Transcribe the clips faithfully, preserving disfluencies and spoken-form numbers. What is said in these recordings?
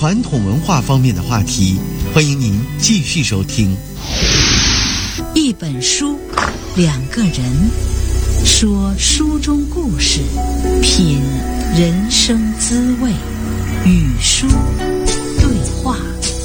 传统文化方面的话题，欢迎您继续收听。 一本书，两个人，说书中故事，品人生滋味，与书对话。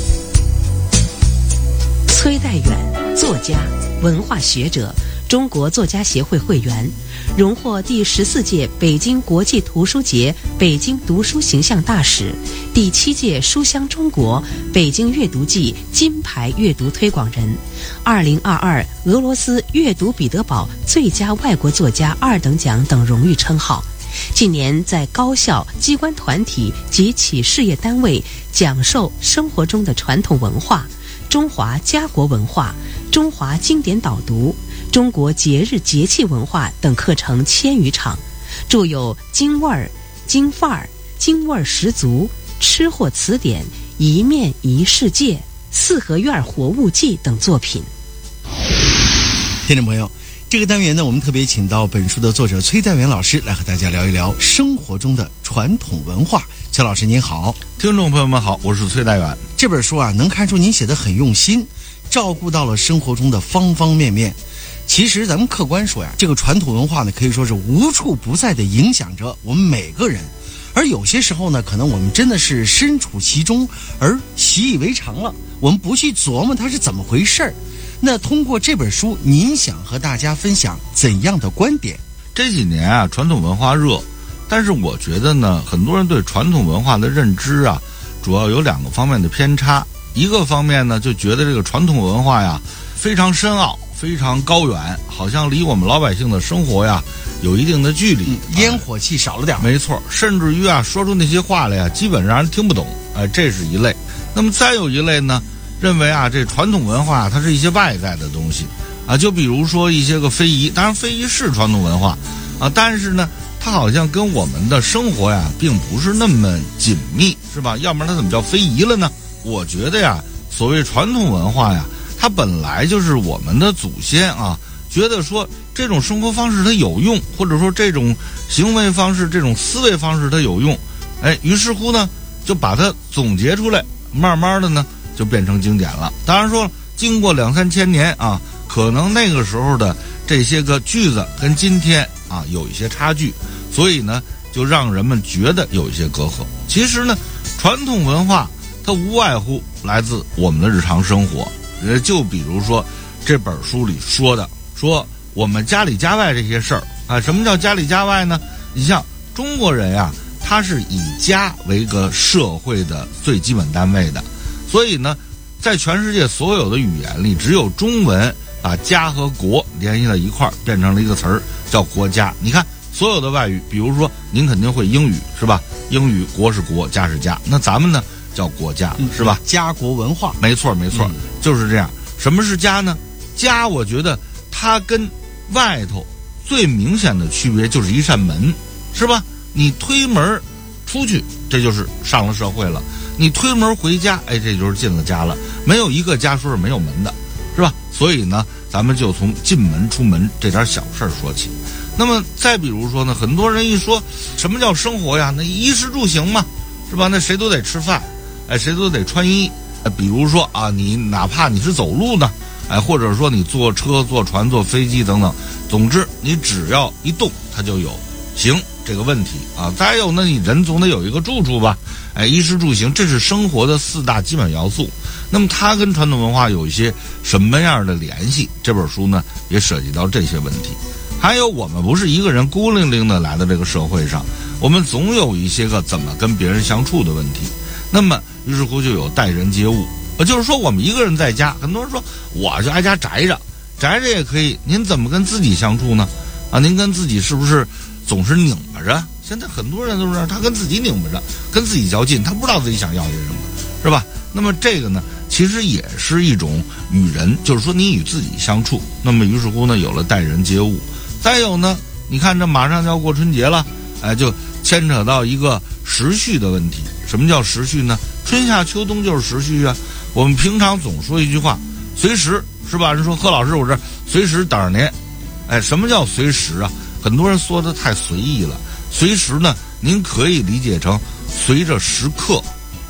崔代远，作家、文化学者，中国作家协会会员，荣获第十四届北京国际图书节北京读书形象大使，第七届书香中国北京阅读季金牌阅读推广人，二零二二俄罗斯阅读彼得堡最佳外国作家二等奖等荣誉称号。近年在高校、机关团体及企事业单位讲授生活中的传统文化、中华家国文化、中华经典导读、中国节日节气文化等课程千余场，著有《京味儿》《京范儿》《京味儿十足》《吃货词典》《一面一世界》《四合院活物记》等作品。 听众朋友，这个单元呢，我们特别请到本书的作者崔代远老师来和大家聊一聊生活中的传统文化。崔老师您好。 听众朋友们好，我是崔代远。 这本书啊，能看出您写得很用心，照顾到了生活中的方方面面。其实咱们客观说呀，这个传统文化呢，可以说是无处不在地影响着我们每个人。而有些时候呢，可能我们真的是身处其中而习以为常了，我们不去琢磨它是怎么回事儿。那通过这本书，您想和大家分享怎样的观点？ 这几年啊，传统文化热，但是我觉得呢，很多人对传统文化的认知啊，主要有两个方面的偏差。一个方面呢，就觉得这个传统文化呀非常深奥，非常高远，好像离我们老百姓的生活呀有一定的距离， 嗯、烟火气少了点、 呃。没错，甚至于啊，说出那些话来呀，基本让人听不懂。哎、呃，这是一类。那么再有一类呢，认为啊，这传统文化它是一些外在的东西啊，就比如说一些个非遗，当然非遗是传统文化啊，但是呢，它好像跟我们的生活呀并不是那么紧密，是吧？要不然它怎么叫非遗了呢？我觉得呀，所谓传统文化呀，它本来就是我们的祖先啊，觉得说这种生活方式它有用，或者说这种行为方式、这种思维方式它有用，哎，于是乎呢，就把它总结出来，慢慢的呢，就变成经典了。当然说，经过两三千年啊，可能那个时候的这些个句子跟今天啊有一些差距，所以呢，就让人们觉得有一些隔阂。其实呢，传统文化它无外乎来自我们的日常生活。呃，就比如说这本书里说的，说我们家里家外这些事儿啊，什么叫家里家外呢？你像中国人呀，他是以家为一个社会的最基本单位的，所以呢，在全世界所有的语言里，只有中文把家和国联系到一块儿，变成了一个词儿，叫国家。你看所有的外语，比如说您肯定会英语是吧？英语国是国，家是家，那咱们呢叫国家，是吧？ 家国文化， 没错没错、嗯，就是这样。什么是家呢？家，我觉得它跟外头最明显的区别就是一扇门，是吧？你推门出去，这就是上了社会了；你推门回家，哎，这就是进了家了。没有一个家说是没有门的，是吧？所以呢，咱们就从进门出门这点小事儿说起。那么再比如说呢，很多人一说什么叫生活呀？那衣食住行嘛，是吧？那谁都得吃饭，哎，谁都得穿衣。比如说啊，你哪怕你是走路呢，哎，或者说你坐车、坐船、坐飞机等等，总之你只要一动，它就有行这个问题啊。再有呢，你人总得有一个住处吧，哎，衣食住行，这是生活的四大基本要素。那么它跟传统文化有一些什么样的联系？这本书呢也涉及到这些问题。还有，我们不是一个人孤零零的来到这个社会上，我们总有一些个怎么跟别人相处的问题。那么于是乎就有待人接物，呃，就是说我们一个人在家，很多人说我就挨家宅着，宅着也可以，您怎么跟自己相处呢？啊，您跟自己是不是总是拧巴着？现在很多人都是这样，他跟自己拧巴着，跟自己较劲，他不知道自己想要些什么，是吧？那么这个呢，其实也是一种与人，就是说你与自己相处。那么于是乎呢，有了待人接物。再有呢，你看这马上就要过春节了，哎，就牵扯到一个时序的问题。什么叫时序呢？春夏秋冬就是时序啊。我们平常总说一句话，随时，是吧？人说贺老师，我这随时等着您。哎，什么叫随时啊？很多人说的太随意了。随时呢，您可以理解成随着时刻，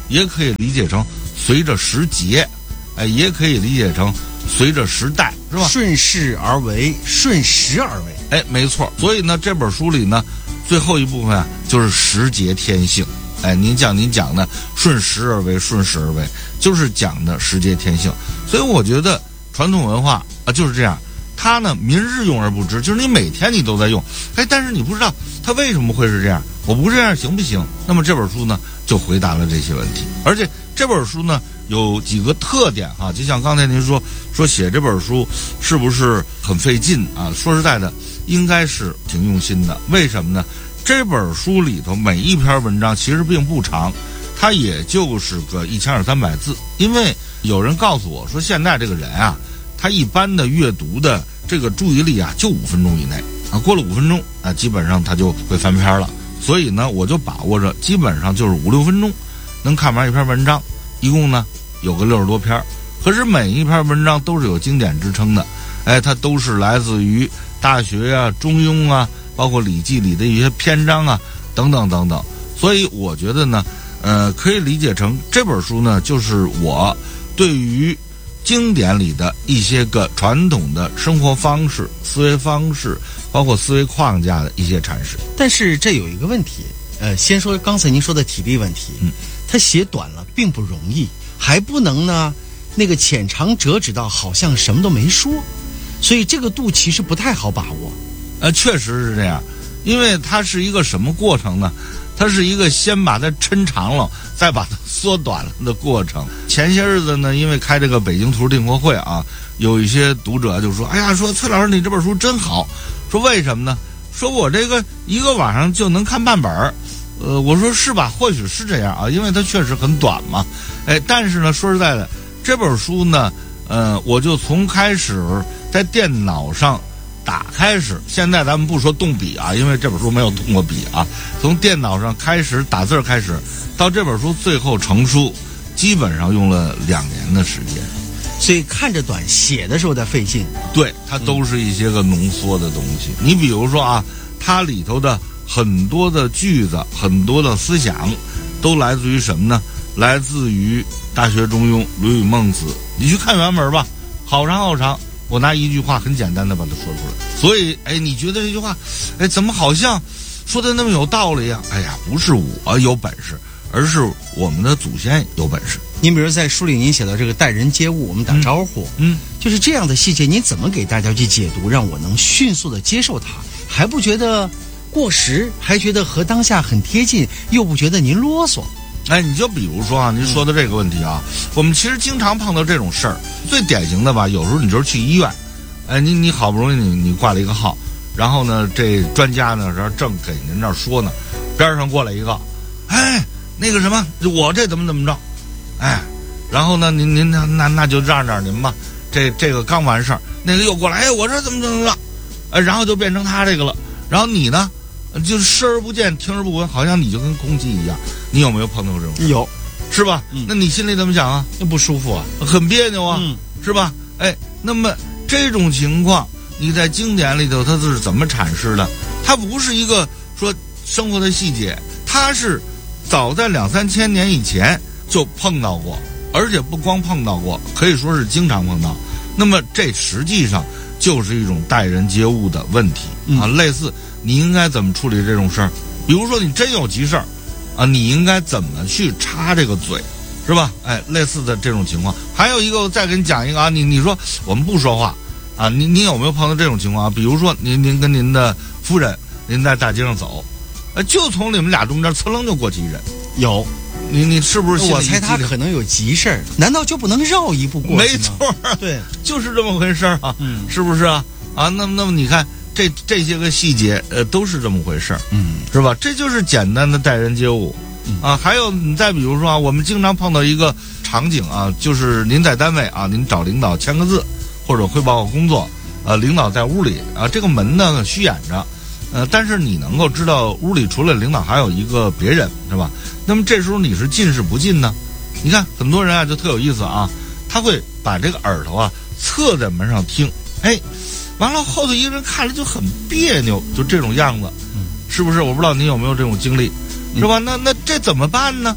也可以理解成随着时节，哎，也可以理解成随着时代，是吧？ 顺势而为，顺时而为。 哎，没错。所以呢，这本书里呢，最后一部分啊，就是时节天性。哎，您讲您讲的顺时而为，顺势而为，就是讲的时节天性。所以我觉得传统文化啊就是这样，它呢民日用而不知，就是你每天你都在用，哎，但是你不知道它为什么会是这样，我不这样行不行？那么这本书呢就回答了这些问题，而且这本书呢有几个特点哈、啊，就像刚才您说说写这本书是不是很费劲啊？说实在的，应该是挺用心的。为什么呢？这本书里头每一篇文章其实并不长，它也就是个一千二三百字。因为有人告诉我说，现在这个人啊，他一般的阅读的这个注意力啊，就五分钟以内啊，过了五分钟啊，基本上他就会翻篇了。所以呢，我就把握着，基本上就是五六分钟能看完一篇文章，一共呢有个六十多篇。可是每一篇文章都是有经典支撑的，哎，它都是来自于《大学》啊、《中庸》啊，包括《礼记》里的一些篇章啊，等等等等。所以我觉得呢，呃，可以理解成这本书呢，就是我对于经典里的一些个传统的生活方式、思维方式，包括思维框架的一些阐释。 但是这有一个问题，呃，先说刚才您说的体力问题， 嗯， 他写短了并不容易，还不能呢那个浅尝辄止到好像什么都没说，所以这个度其实不太好把握。 呃，确实是这样，因为它是一个什么过程呢？它是一个先把它抻长了，再把它缩短了的过程。前些日子呢，因为开这个北京图书订货会啊，有一些读者就说：“哎呀，说崔老师你这本书真好。”说为什么呢？说我这个一个晚上就能看半本儿。呃，我说是吧？或许是这样啊，因为它确实很短嘛。哎，但是呢，说实在的，这本书呢，呃，我就从开始在电脑上打开始，现在咱们不说动笔啊，因为这本书没有动过笔啊。从电脑上开始打字开始，到这本书最后成书，基本上用了两年的时间。 所以看着短，写的时候在费劲。 对，它都是一些个浓缩的东西。你比如说啊，它里头的很多的句子、很多的思想，都来自于什么呢？来自于《大学》《中庸》《论语》《孟子》。你去看原文吧，好长好长。我拿一句话很简单的把它说出来。所以，哎，你觉得这句话，哎，怎么好像说的那么有道理呀？哎呀，不是我有本事，而是我们的祖先有本事。 您比如在书里您写到这个待人接物，我们打招呼， 嗯，嗯就是这样的细节，您怎么给大家去解读，让我能迅速的接受它，还不觉得过时，还觉得和当下很贴近，又不觉得您啰嗦？ 哎，你就比如说啊，您说的这个问题啊，嗯、我们其实经常碰到这种事儿。最典型的吧，有时候你就是去医院，哎，你你好不容易你你挂了一个号，然后呢，这专家呢正给您那儿说呢，边上过来一个，哎，那个什么，我这怎么怎么着，哎，然后呢，您您那那那就让让您吧，这这个刚完事儿，那个又过来，哎，我这怎么怎么着，哎，然后就变成他这个了，然后你呢？就是视而不见，听而不闻，好像你就跟空气一样。你有没有碰到过这种事？ 有， 是吧？嗯、那你心里怎么想啊？ 那不舒服啊， 很别扭啊， 嗯、 是吧？哎，那么这种情况，你在经典里头它是怎么阐释的？它不是一个说生活的细节，它是早在两三千年以前就碰到过，而且不光碰到过，可以说是经常碰到。那么这实际上就是一种待人接物的问题、嗯、啊，类似。你应该怎么处理这种事儿？比如说你真有急事儿，啊，你应该怎么去插这个嘴，是吧？哎，类似的这种情况。还有一个，我再给你讲一个啊，你你说我们不说话啊，您您有没有碰到这种情况啊？比如说您您跟您的夫人，您在大街上走，呃，就从你们俩中间呲楞就过去一人， 有。 你你是不是心里？ 我猜他可能有急事儿，难道就不能绕一步过去吗？ 没错， 对， 就是这么回事啊， 嗯， 是不是啊？啊，那么那么你看。这这些个细节，呃，都是这么回事儿， 嗯， 是吧？这就是简单的待人接物，嗯、啊。还有，你再比如说啊，我们经常碰到一个场景啊，就是您在单位啊，您找领导签个字，或者汇报个工作，呃，领导在屋里啊，这个门呢虚掩着，呃，但是你能够知道屋里除了领导还有一个别人，是吧？那么这时候你是进是不进呢？你看很多人啊就特有意思啊，他会把这个耳朵啊侧在门上听，哎。完了，后头一个人看着就很别扭，就这种样子，是不是？我不知道您有没有这种经历，是吧？那那这怎么办呢？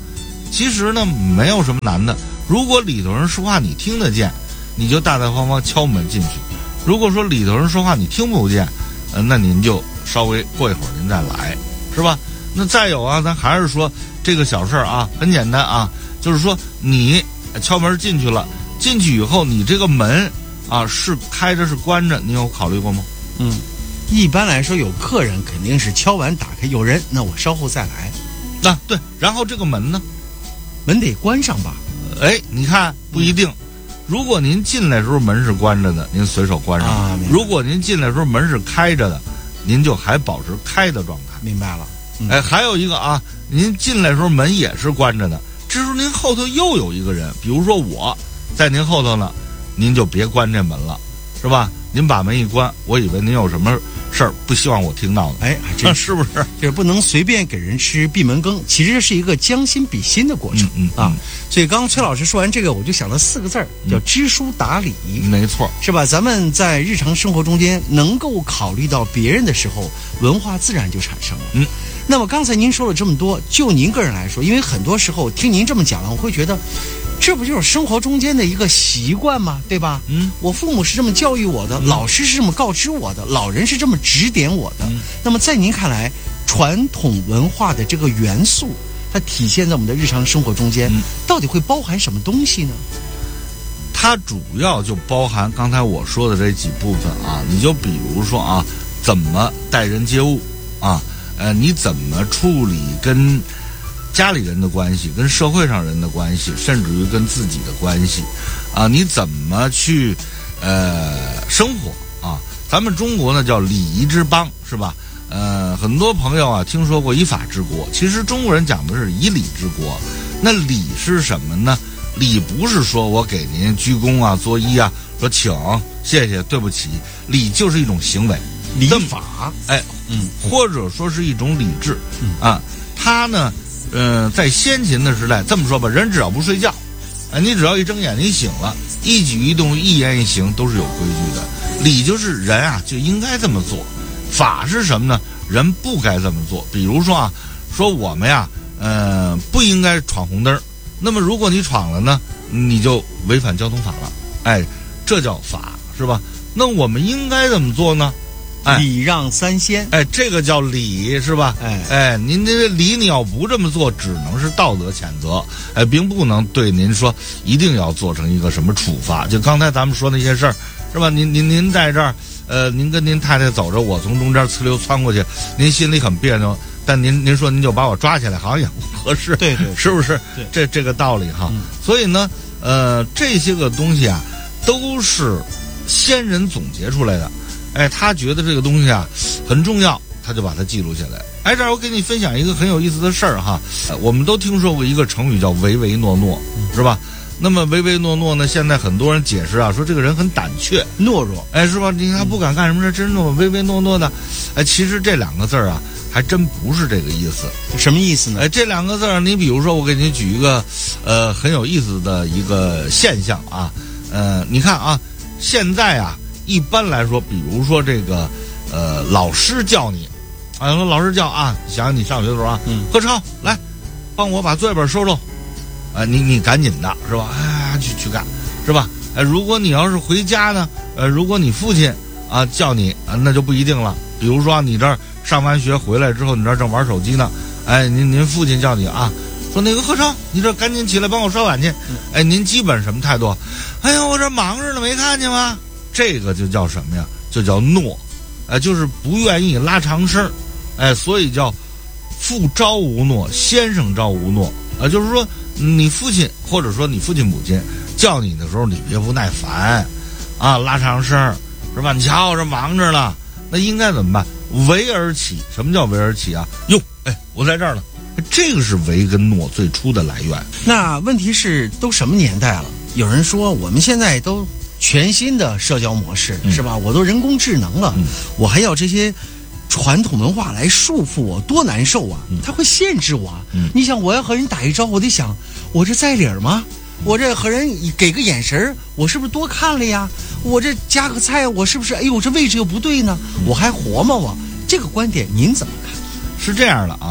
其实呢没有什么难的，如果里头人说话你听得见，你就大大方方敲门进去；如果说里头人说话你听不见，呃，那您就稍微过一会儿您再来，是吧？那再有啊，咱还是说这个小事儿啊，很简单啊，就是说你敲门进去了，进去以后你这个门啊是开着是关着，你有考虑过吗？ 嗯，一般来说有客人肯定是敲完打开，有人那我稍后再来。 那、啊、对，然后这个门呢， 门得关上吧？ 哎，你看不一定。嗯，如果您进来的时候门是关着的，您随手关上；啊、如果您进来的时候门是开着的，您就还保持开的状态。 明白了。嗯、 哎，还有一个啊，您进来的时候门也是关着的，这时候您后头又有一个人，比如说我在您后头呢，您就别关这门了，是吧？您把门一关，我以为您有什么事儿不希望我听到的。 哎，还真是不是？ 就是不能随便给人吃闭门羹，其实这是一个将心比心的过程。 嗯嗯啊，所以刚刚崔老师说完这个，我就想到四个字儿，叫知书达理。 没错， 是吧？咱们在日常生活中间能够考虑到别人的时候，文化自然就产生了。 嗯， 那么刚才您说了这么多，就您个人来说，因为很多时候听您这么讲了，我会觉得，这不就是生活中间的一个习惯吗？对吧？ 嗯， 我父母是这么教育我的，嗯、老师是这么告知我的，老人是这么指点我的。嗯、那么在您看来，传统文化的这个元素，它体现在我们的日常生活中间，嗯、到底会包含什么东西呢？ 它主要就包含刚才我说的这几部分啊，你就比如说啊，怎么待人接物啊，呃，你怎么处理跟家里人的关系，跟社会上人的关系，甚至于跟自己的关系，啊，你怎么去呃生活啊？咱们中国呢叫礼仪之邦，是吧？呃，很多朋友啊听说过以法治国，其实中国人讲的是以礼治国。那礼是什么呢？礼不是说我给您鞠躬啊、作揖啊，说请、谢谢、对不起，礼就是一种行为， 礼法， 哎，嗯，或者说是一种礼制，嗯啊，它呢。呃，在先秦的时代，这么说吧，人只要不睡觉，哎，你只要一睁眼你醒了，一举一动、一言一行都是有规矩的。礼就是人啊就应该这么做，法是什么呢？人不该这么做。比如说啊，说我们呀，呃，不应该闯红灯，那么如果你闯了呢，你就违反交通法了，哎，这叫法，是吧？那我们应该怎么做呢？ 哎、礼让三先， 哎，这个叫礼，是吧？ 哎哎，您这礼你要不这么做，只能是道德谴责，哎，并不能对您说一定要做成一个什么处罚。就刚才咱们说那些事儿，是吧？您您您在这儿，呃，您跟您太太走着，我从中间呲溜窜过去，您心里很别扭，但您您说您就把我抓起来，好像也不合适， 对对， 是不是？ 对， 这这个道理哈。 嗯、 所以呢，呃，这些个东西啊，都是先人总结出来的。哎，他觉得这个东西啊很重要，他就把它记录下来。哎，这儿我给你分享一个很有意思的事儿哈、呃，我们都听说过一个成语叫唯唯诺诺，是吧？那么唯唯诺诺呢，现在很多人解释啊，说这个人很胆怯、 懦弱， 哎，是吧？你看不敢干什么事，真是唯唯诺诺的。哎，其实这两个字儿啊，还真不是这个意思。 什么意思呢？ 哎，这两个字儿，你比如说，我给你举一个呃很有意思的一个现象啊，呃，你看啊，现在啊。一般来说，比如说这个，呃，老师叫你，啊，老师叫啊，想想你上学的时候啊，嗯，何超来，帮我把作业本收收，啊，你你赶紧的是吧？哎，去去干，是吧？哎，如果你要是回家呢，呃，如果你父亲啊叫你啊，那就不一定了。比如说你这儿上完学回来之后，你这儿正玩手机呢，哎，您您父亲叫你啊，说那个何超，你这赶紧起来帮我刷碗去，哎，您基本什么态度？哎呀，我这忙着呢，没看见吗？这个就叫什么呀？就叫懦，哎，就是不愿意拉长声，哎，所以叫父招无诺，先生招无诺，啊，就是说你父亲或者说你父亲母亲叫你的时候，你别不耐烦，啊，拉长声，是吧？你瞧我这忙着呢，那应该怎么办？唯而起。什么叫唯而起啊？哟，哎，我在这儿呢。这个是唯跟诺最初的来源。 那问题是都什么年代了？有人说我们现在都。全新的社交模式、嗯、是吧？我都人工智能了、嗯，我还要这些传统文化来束缚我，多难受啊！嗯、它会限制我啊、嗯！你想，我要和人打一招呼，我得想，我这在理儿吗？我这和人给个眼神，我是不是多看了呀？我这夹个菜，我是不是？哎呦，这位置又不对呢？我还活吗？我这个观点您怎么看？ 是这样的啊，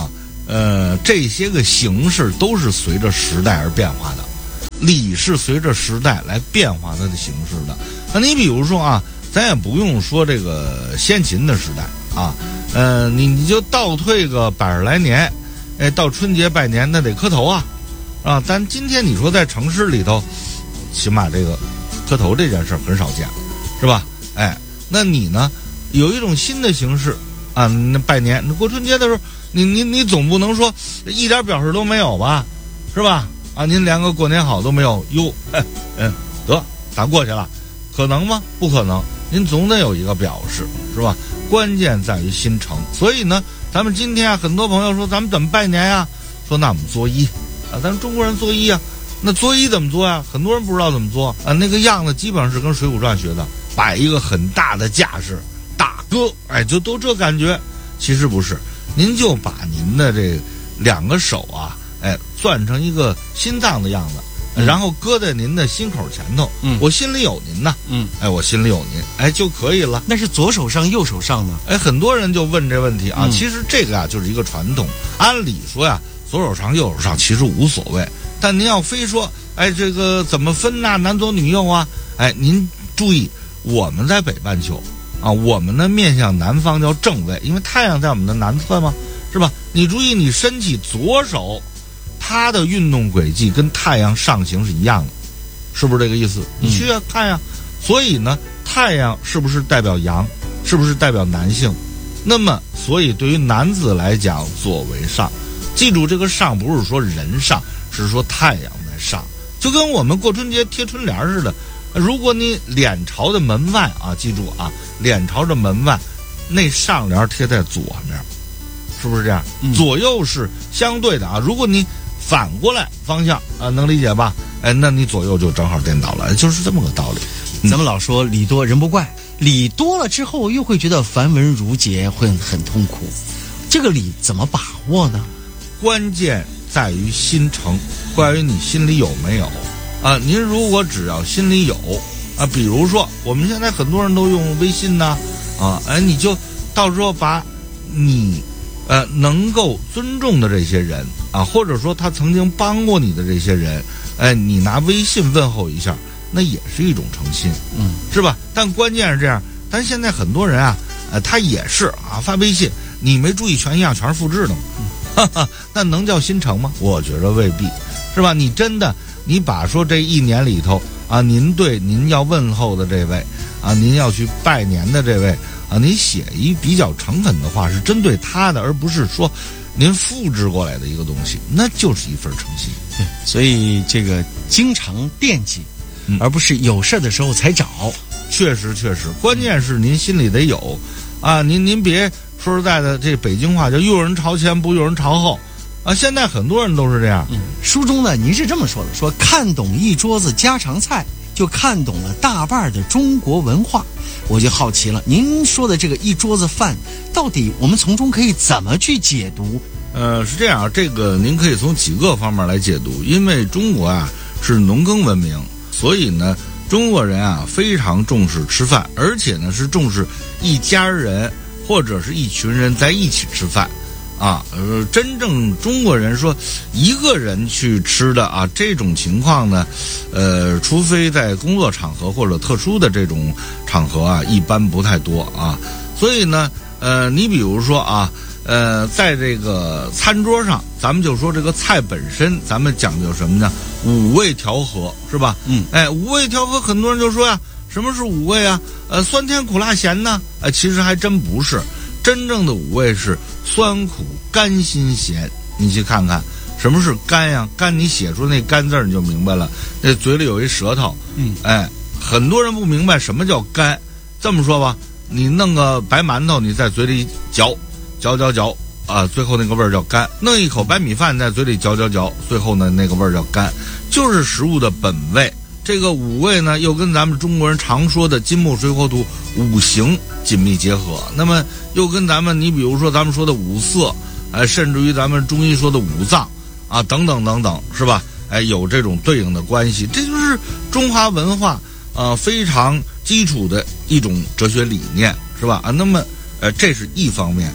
呃，这些个形式都是随着时代而变化的，礼是随着时代来变化它的形式的。那你比如说啊，咱也不用说这个先秦的时代啊，呃，你你就倒退个百十来年，哎，到春节拜年那得磕头啊，啊，咱今天你说在城市里头，起码这个磕头这件事很少见，是吧？哎，那你呢？有一种新的形式啊，那拜年，那过春节的时候，你你你总不能说一点表示都没有吧，是吧？啊，您连个过年好都没有，哟，哎，嗯，得打过去了，可能吗？不可能，您总得有一个表示，是吧？关键在于心诚。所以呢，咱们今天啊，很多朋友说咱们怎么拜年呀、啊？说那我们作揖啊，咱们中国人作揖啊，那作揖怎么做呀？很多人不知道怎么做啊，那个样子基本上是跟《水浒传》学的，摆一个很大的架势。大哥，哎，就都这感觉，其实不是，您就把您的这两个手啊，哎，攥成一个心脏的样子，嗯、然后搁在您的心口前头，嗯，我心里有您呐，嗯，哎，我心里有您，哎，就可以了。 那是左手上右手上呢？ 哎，很多人就问这问题啊，嗯、其实这个啊就是一个传统，按理说呀，左手上右手上其实无所谓，但您要非说，哎，这个怎么分呐、啊？男左女右啊？哎，您注意，我们在北半球。啊，我们呢面向南方叫正位，因为太阳在我们的南侧嘛，是吧？你注意，你伸起左手，它的运动轨迹跟太阳上行是一样的，是不是这个意思？你去啊看呀。所以呢，太阳是不是代表阳？是不是代表男性？那么，所以对于男子来讲，左为上。记住，这个上不是说人上，是说太阳在上，就跟我们过春节贴春联似的。如果你脸朝着门外啊，记住啊，脸朝着门外，那上联贴在左面，是不是这样？嗯、左右是相对的啊。如果你反过来方向啊，能理解吧？哎，那你左右就正好颠倒了，就是这么个道理。 嗯、咱们老说礼多人不怪，礼多了之后又会觉得繁文缛节，会很痛苦。这个礼怎么把握呢？ 关键在于心诚，关于你心里有没有。啊，您如果只要心里有啊，比如说我们现在很多人都用微信呐，啊，哎，你就到时候把你呃能够尊重的这些人啊，或者说他曾经帮过你的这些人，哎，你拿微信问候一下，那也是一种诚心，嗯，是吧？但关键是这样，但现在很多人啊，呃，他也是啊发微信，你没注意全一样，全是复制的嘛，哈哈，那能叫心诚吗？我觉得未必，是吧？你真的。你把说这一年里头啊，您对您要问候的这位啊，您要去拜年的这位啊，您写一比较诚恳的话，是针对他的，而不是说您复制过来的一个东西，那就是一份诚心。 对，所以这个经常惦记，嗯、而不是有事的时候才找。 确实确实，关键是您心里得有啊，您您别说实在的，这北京话叫用人朝前，不用人朝后。啊，现在很多人都是这样。 嗯，书中呢，您是这么说的：说看懂一桌子家常菜，就看懂了大半的中国文化。我就好奇了，您说的这个一桌子饭，到底我们从中可以怎么去解读？ 呃，是这样，这个您可以从几个方面来解读。因为中国啊是农耕文明，所以呢，中国人啊非常重视吃饭，而且呢是重视一家人或者是一群人在一起吃饭。啊，呃，真正中国人说一个人去吃的啊，这种情况呢，呃，除非在工作场合或者特殊的这种场合啊，一般不太多啊。所以呢，呃，你比如说啊，呃，在这个餐桌上，咱们就说这个菜本身，咱们讲究什么呢？五味调和，是吧？嗯，哎，五味调和，很多人就说呀，什么是五味啊？呃，酸甜苦辣咸呢？哎，其实还真不是。真正的五味是酸苦甘辛咸，你去看看什么是甘呀？甘，你写出那甘字儿你就明白了。那嘴里有一舌头，嗯，哎，很多人不明白什么叫甘。这么说吧，你弄个白馒头，你在嘴里嚼，嚼嚼嚼啊，最后那个味儿叫甘。弄一口白米饭在嘴里嚼嚼嚼，最后呢那个味儿叫甘，就是食物的本味。这个五味呢，又跟咱们中国人常说的金木水火土五行紧密结合，那么又跟咱们，你比如说咱们说的五色，哎，甚至于咱们中医说的五脏啊，等等等等，是吧？哎，有这种对应的关系，这就是中华文化呃非常基础的一种哲学理念，是吧？啊，那么呃这是一方面，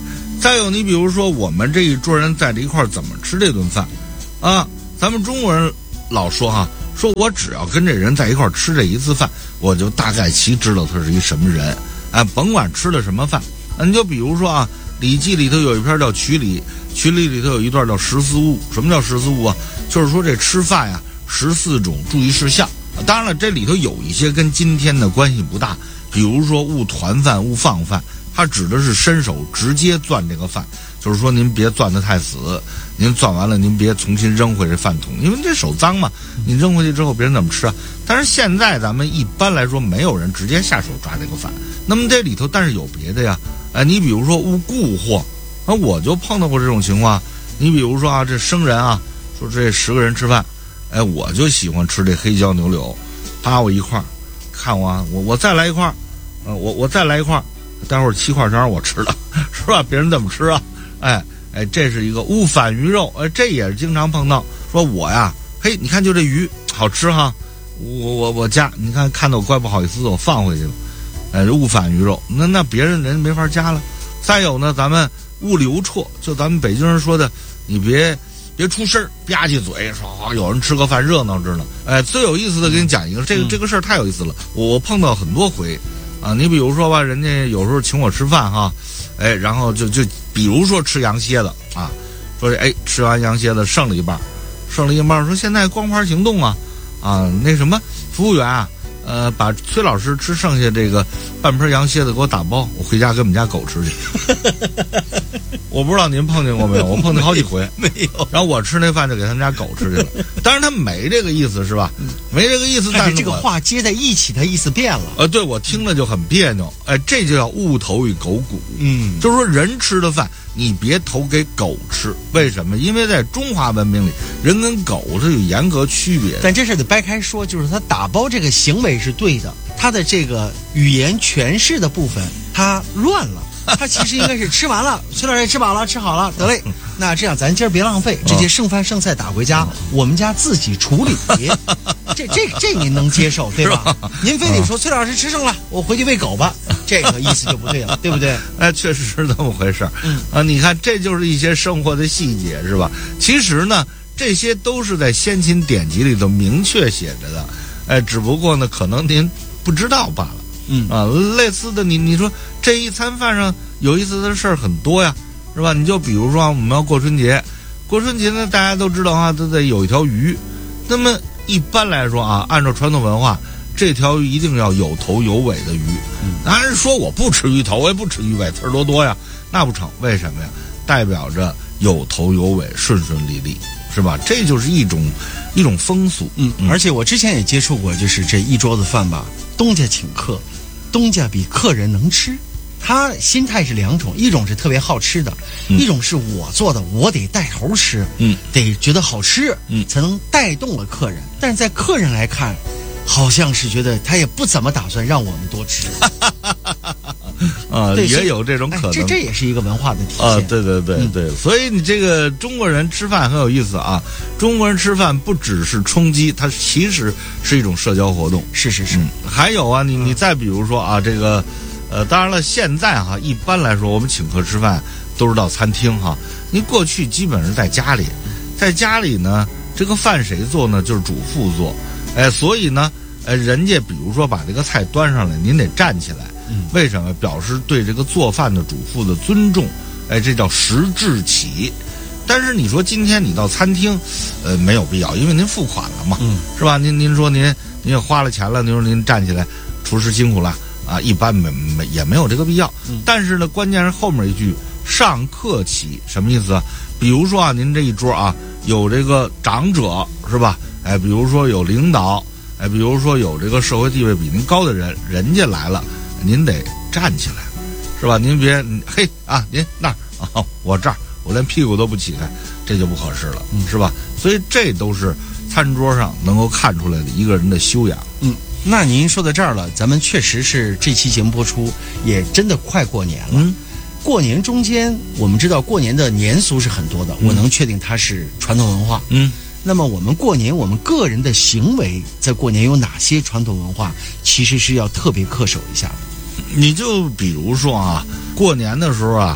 再有，你比如说我们这一桌人在这一块儿怎么吃这顿饭啊？咱们中国人老说哈，说我只要跟这人在一块儿吃这一次饭，我就大概其知道他是一什么人，哎，甭管吃的什么饭。你就比如说啊，《礼记》里头有一篇叫《曲礼》，《曲礼》里头有一段叫十四物。什么叫十四物啊？就是说这吃饭呀，十四种注意事项。当然了，这里头有一些跟今天的关系不大，比如说勿团饭、勿放饭，它指的是伸手直接攥这个饭，就是说您别攥得太死，您攥完了您别重新扔回这饭桶，因为这手脏嘛，你扔回去之后别人怎么吃啊？但是现在咱们一般来说没有人直接下手抓这个饭，那么这里头但是有别的呀，哎，你比如说勿故货，那我就碰到过这种情况。你比如说啊，这生人啊，说这十个人吃饭，哎，我就喜欢吃这黑椒牛柳，扒我一块儿，看我啊，我我再来一块儿，呃，我我再来一块儿，待会儿七块全让我吃了，是吧？别人怎么吃啊？哎哎，这是一个勿反鱼肉，哎，这也是经常碰到。说我呀，嘿，你看就这鱼好吃哈，我我我夹，你看看到我怪不好意思，我放回去了，哎，勿反鱼肉，那那别人人没法夹了。再有呢，咱们勿流啜，就咱们北京人说的，你别别出声吧唧嘴，说好有人吃个饭热闹着呢。哎，最有意思的给你讲一个，这个这个事儿太有意思了，我我碰到很多回啊。你比如说吧，人家有时候请我吃饭哈，哎，然后就就比如说吃羊蝎子啊，说哎吃完羊蝎子剩了一半，剩了一半，说现在光盘行动啊啊，那什么服务员啊，呃，把崔老师吃剩下这个半盆羊蝎子给我打包，我回家给我们家狗吃去。我不知道您碰见过没有，我碰见好几回。 没有。 然后我吃那饭就给他们家狗吃去了。当然他没这个意思是吧？没这个意思，但是这个话接在一起，他意思变了。 呃，对，我听了就很别扭。哎，这就叫误投与狗骨。 嗯， 就是说人吃的饭你别投给狗吃，为什么？因为在中华文明里，人跟狗是有严格区别的。 但这事得掰开说，就是他打包这个行为是对的，他的这个语言诠释的部分他乱了。他其实应该是吃完了，崔老师吃饱了，吃好了，得嘞。那这样咱今儿别浪费，直接剩饭剩菜打回家，我们家自己处理。这这这您能接受对吧？您非得说崔老师吃剩了，我回去喂狗吧，这个意思就不对了，对不对？ 哎，确实是这么回事。嗯啊，你看这就是一些生活的细节，是吧？其实呢，这些都是在先秦典籍里头明确写着的，哎，只不过呢，可能您不知道罢了。 嗯啊，类似的你你说这一餐饭上有意思的事儿很多呀，是吧？你就比如说我们要过春节，过春节呢大家都知道啊，都得有一条鱼。那么一般来说啊，按照传统文化，这条鱼一定要有头有尾的鱼。当然说我不吃鱼头，我也不吃鱼尾，刺儿多多呀，那不成？为什么呀？代表着有头有尾，顺顺利利，是吧？这就是一种一种风俗。 嗯，嗯而且我之前也接触过，就是这一桌子饭吧，东家请客。东家比客人能吃，他心态是两种，一种是特别好吃的，嗯、一种是我做的，我得带头吃， 嗯， 得觉得好吃， 嗯， 才能带动了客人。但是在客人来看，好像是觉得他也不怎么打算让我们多吃。 啊，也有这种可能， 哎、这这也是一个文化的体现啊！对对对对、嗯，所以你这个中国人吃饭很有意思啊。中国人吃饭不只是充饥，它其实是一种社交活动。 是是是， 嗯、还有啊，你你再比如说啊，这个呃，当然了，现在哈，一般来说我们请客吃饭都是到餐厅哈。你过去基本是在家里，在家里呢，这个饭谁做呢？就是主妇做。哎，所以呢，呃，人家比如说把这个菜端上来，您得站起来。为什么？表示对这个做饭的主妇的尊重，哎，这叫食至起。但是你说今天你到餐厅，呃，没有必要，因为您付款了嘛， 嗯， 是吧？您您说您您也花了钱了，您说您站起来，厨师辛苦了啊，一般没没也没有这个必要。 嗯、 但是呢，关键是后面一句上客起，什么意思啊？比如说啊，您这一桌啊，有这个长者是吧？哎，比如说有领导，哎，比如说有这个社会地位比您高的人，人家来了。您得站起来，是吧？您别嘿啊，您那儿啊，我这儿，我连屁股都不起开，这就不合适了， 嗯、 是吧？所以这都是餐桌上能够看出来的一个人的修养。 嗯，那您说到这儿了，咱们确实是这期节目播出也真的快过年了。 嗯， 过年中间，我们知道过年的年俗是很多的， 嗯、 我能确定它是传统文化。 嗯。 那么我们过年，我们个人的行为在过年有哪些传统文化，其实是要特别恪守一下的。 你就比如说啊，过年的时候啊，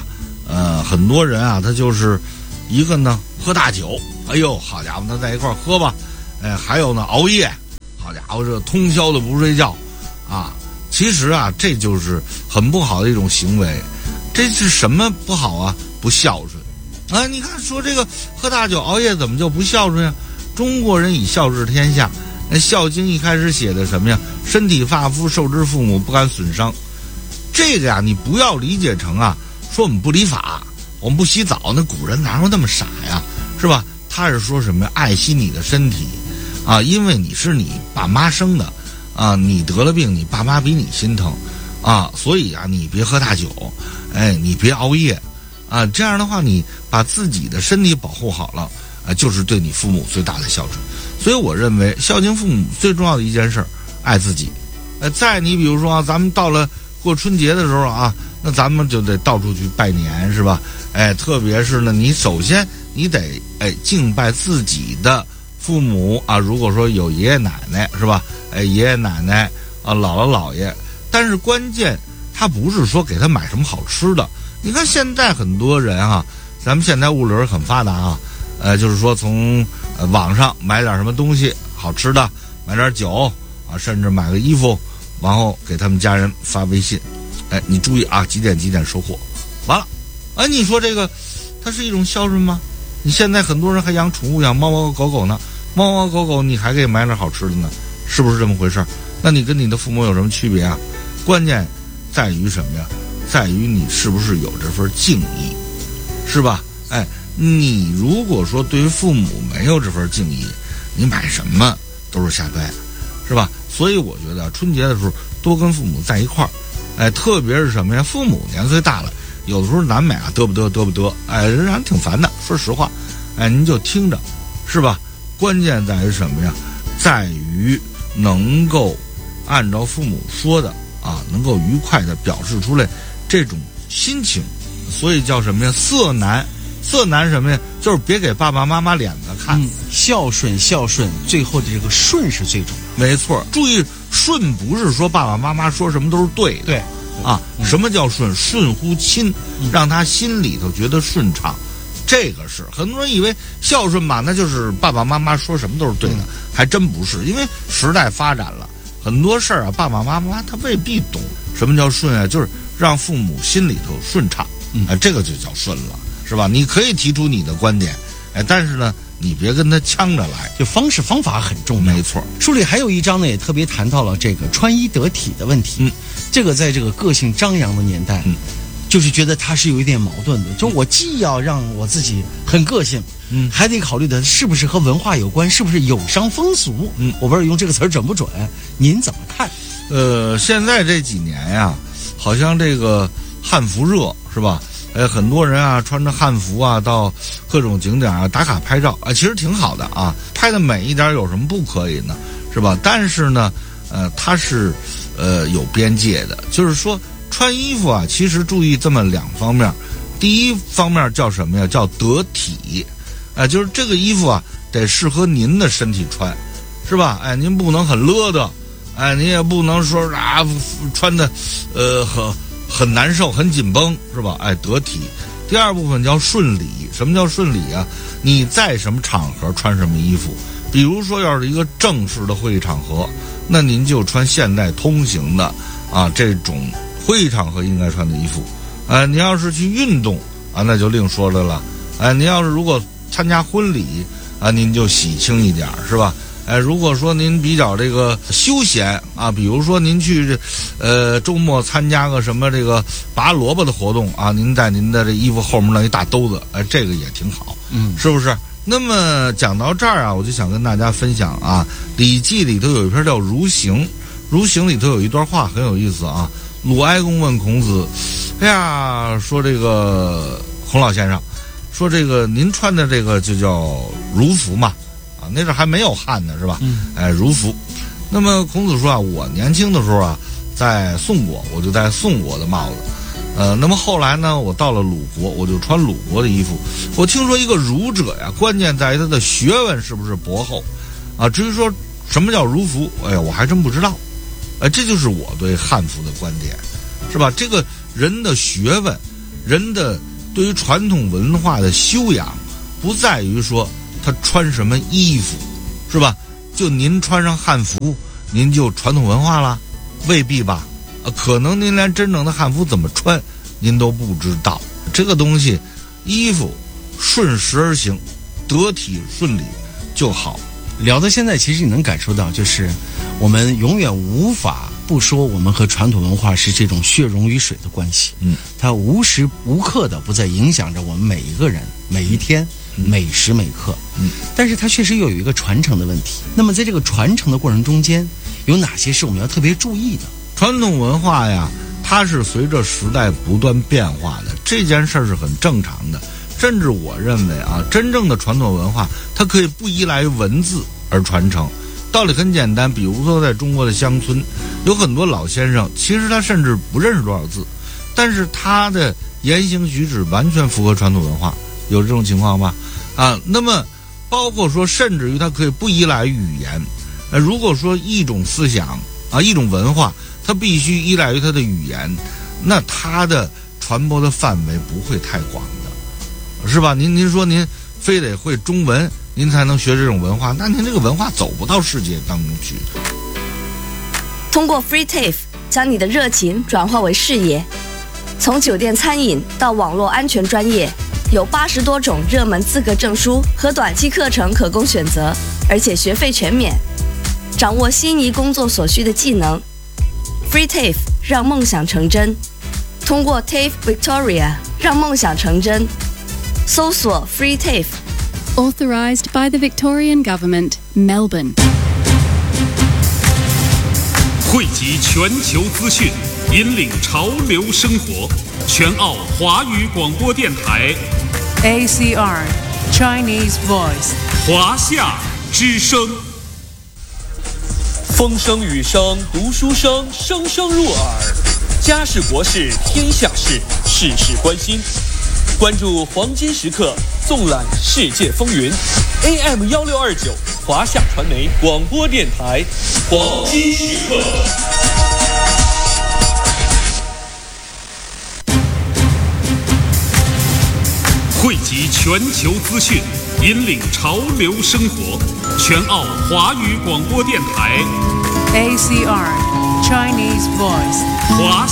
呃，很多人啊，他就是一个呢喝大酒，哎呦，好家伙，他在一块儿喝吧，哎，还有呢熬夜，好家伙，这通宵的不睡觉，啊，其实啊，这就是很不好的一种行为。这是什么不好啊？不孝顺啊！你看说这个喝大酒熬夜怎么就不孝顺呀？中国人以孝治天下，那《孝经》一开始写的什么呀？身体发肤受之父母，不敢损伤。这个呀，你不要理解成啊，说我们不理发，我们不洗澡，那古人哪有那么傻呀？是吧？他是说什么呀？爱惜你的身体啊，因为你是你爸妈生的啊，你得了病，你爸妈比你心疼啊，所以啊，你别喝大酒，哎，你别熬夜啊，这样的话，你把自己的身体保护好了啊，就是对你父母最大的孝顺。所以我认为孝敬父母最重要的一件事，爱自己。呃，再你比如说啊，咱们到了过春节的时候啊，那咱们就得到处去拜年，是吧？哎，特别是呢，你首先你得哎敬拜自己的父母啊，如果说有爷爷奶奶，是吧？哎，爷爷奶奶啊，姥姥姥爷。但是关键他不是说给他买什么好吃的。你看现在很多人啊，咱们现在物流很发达啊，呃，就是说从呃网上买点什么东西好吃的，买点酒啊，甚至买个衣服，然后给他们家人发微信，哎，你注意啊，几点几点收货，完了，哎，你说这个它是一种孝顺吗？你现在很多人还养宠物，养猫猫狗狗呢，猫猫狗狗你还给买点好吃的呢，是不是这么回事？那你跟你的父母有什么区别啊？关键在于什么呀？在于你是不是有这份敬意，是吧？哎，你如果说对于父母没有这份敬意，你买什么都是瞎掰，是吧？所以我觉得春节的时候多跟父母在一块儿，哎，特别是什么呀？父母年岁大了，有的时候难免啊嘚不嘚嘚不嘚，哎，让人挺烦的。说实话，哎，您就听着，是吧？关键在于什么呀？在于能够按照父母说的啊，能够愉快的表示出来这种心情，所以叫什么呀？色难，色难什么呀？就是别给爸爸妈妈脸子看。 嗯，孝顺孝顺，最后的这个顺是最重要的。 没错，注意顺不是说爸爸妈妈说什么都是对的。 对啊，嗯、什么叫顺？顺乎亲，让他心里头觉得顺畅。这个是很多人以为孝顺吧，那就是爸爸妈妈说什么都是对的，嗯、还真不是。因为时代发展了，很多事儿啊，爸爸妈妈他未必懂。什么叫顺啊？就是让父母心里头顺畅， 嗯、 哎，这个就叫顺了，是吧？你可以提出你的观点，哎，但是呢，你别跟他呛着来， 就方式方法很重要。 没错， 书里还有一章呢，也特别谈到了这个穿衣得体的问题。 嗯， 这个在这个个性张扬的年代， 嗯， 就是觉得他是有一点矛盾的，就我既要让我自己很个性， 嗯， 还得考虑的是不是和文化有关，是不是有伤风俗。 嗯， 我不知道用这个词儿准不准，您怎么看？ 呃，现在这几年呀，好像这个汉服热是吧？呃，很多人啊穿着汉服啊到各种景点啊打卡拍照啊，其实挺好的啊，拍的美一点有什么不可以呢？是吧？但是呢，呃，它是呃有边界的，就是说穿衣服啊，其实注意这么两方面。第一方面叫什么呀？叫得体，哎、呃，就是这个衣服啊得适合您的身体穿，是吧？哎，您不能很勒的。哎，你也不能说啊，穿的，呃，很很难受，很紧绷，是吧？哎，得体。第二部分叫顺礼。什么叫顺礼啊？你在什么场合穿什么衣服？比如说，要是一个正式的会议场合，那您就穿现代通行的啊，这种会议场合应该穿的衣服。哎，你要是去运动啊，那就另说了了。哎，您要是如果参加婚礼啊，您就喜庆一点，是吧？哎，如果说您比较这个休闲啊，比如说您去，呃，周末参加个什么这个拔萝卜的活动啊，您在您的这衣服后面弄一大兜子，哎，这个也挺好， 嗯， 是不是？那么讲到这儿啊，我就想跟大家分享啊，《礼记》里头有一篇叫《如行》，《如行》里头有一段话很有意思啊。鲁哀公问孔子：“哎呀，说这个孔老先生，说这个您穿的这个就叫儒服嘛。”那阵还没有汉呢，是吧？ 嗯， 哎，儒服。那么孔子说啊，我年轻的时候啊，在宋国，我就戴宋国的帽子。呃，那么后来呢，我到了鲁国，我就穿鲁国的衣服。我听说一个儒者呀，关键在于他的学问是不是博厚啊。至于说什么叫儒服，哎呀，我还真不知道。哎，这就是我对汉服的观点，是吧？这个人的学问，人的对于传统文化的修养，不在于说他穿什么衣服，是吧？就您穿上汉服，您就传统文化了？未必吧。啊，可能您连真正的汉服怎么穿，您都不知道。这个东西，衣服顺时而行，得体顺理就好。 聊到现在，其实你能感受到，就是我们永远无法不说我们和传统文化是这种血溶于水的关系。 嗯， 它无时无刻的不在影响着我们每一个人、每一天、嗯、每时每刻。 嗯， 但是它确实又有一个传承的问题。那么在这个传承的过程中间，有哪些是我们要特别注意的？ 传统文化呀，它是随着时代不断变化的，这件事儿是很正常的。甚至我认为啊，真正的传统文化，它可以不依赖于文字而传承。道理很简单，比如说在中国的乡村，有很多老先生，其实他甚至不认识多少字，但是他的言行举止完全符合传统文化，有这种情况吧？啊，那么包括说，甚至于他可以不依赖于语言。呃，如果说一种思想啊，一种文化，它必须依赖于它的语言，那它的传播的范围不会太广的，是吧？您您说您非得会中文，您才能学这种文化，那您这个文化走不到世界当中去。 通过 Free T A F E 将你的热情转化为事业，从酒店餐饮到网络安全专业，有八十多种热门资格证书和短期课程可供选择，而且学费全免。掌握心仪工作所需的技能 ，Free T A F E 让梦想成真。通过 T A F E Victoria 让梦想成真，搜索 Free T A F E。Authorized by the Victorian Government, Melbourne. 汇集全球资讯，引领潮流生活。全澳华语广播电台 A C R Chinese Voice 华夏之声。 风声雨声读书声，声声入耳。家事国事天下事，事事关心。关注黄金时刻，纵览世界风云。A M 幺六二九华夏传媒广播电台，黄金时刻。 汇集全球资讯，引领潮流生活。全澳华语广播电台 A C R Chinese Voice 华